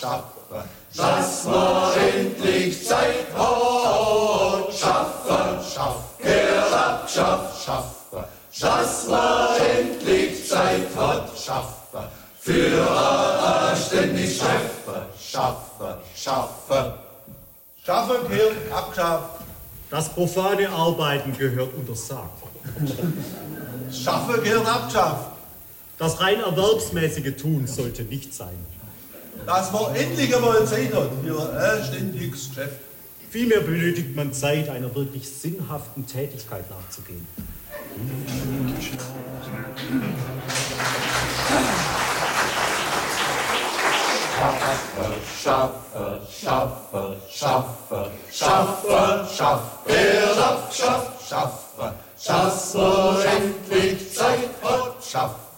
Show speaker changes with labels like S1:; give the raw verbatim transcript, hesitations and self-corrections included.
S1: Schaffe, dass man endlich Zeit hat. Schaffe, schaff, gehört ab, schaff, schaffe, dass man endlich Zeit hat. Schaffe, für ein ständig Schaffe, schaffe, schaffe.
S2: Schaffe gehört abgeschafft.
S3: Das profane Arbeiten gehört untersagt.
S2: Schaffe gehört abgeschafft.
S3: Das rein erwerbsmäßige Tun sollte nicht sein.
S2: Dass man endlich einmal Zeit hat für ein ständiges Geschäft.
S3: Vielmehr benötigt man Zeit, einer wirklich sinnhaften Tätigkeit nachzugehen.
S1: Schaffe, schaffe, schaffe, schaffe, schaffe, schaffe, wer ab, schaff, schaffe, dass man endlich Zeit hat, schaffe.